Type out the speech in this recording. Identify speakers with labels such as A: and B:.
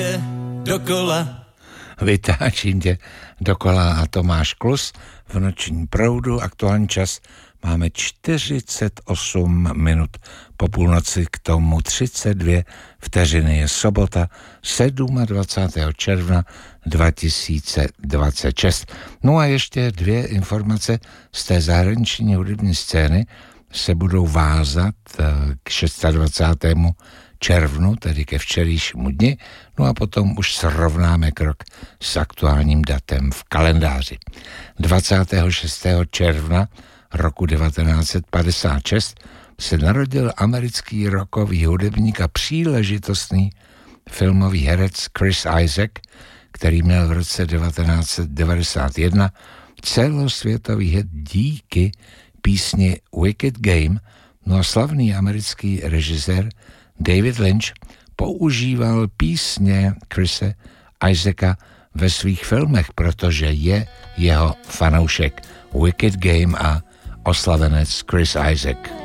A: dokola.
B: Vytáčím tě dokola a Tomáš Klus v nočním proudu. Aktuální čas máme 48 minut po půlnoci, k tomu 32 vteřiny. Je sobota 27. června 2026. No a ještě 2 informace z té zahraniční hudební scény se budou vázat k 26. červnu, tedy ke včerejšímu dni, no a potom už srovnáme krok s aktuálním datem v kalendáři. 26. června roku 1956 se narodil americký rockový hudebník a příležitostný filmový herec Chris Isaak, který měl v roce 1991 celosvětový hit díky písni Wicked Game. No a slavný americký režisér David Lynch používal písně Chrise Isaaka ve svých filmech, protože je jeho fanoušek. Wicked Game a oslavenec Chris Isaak.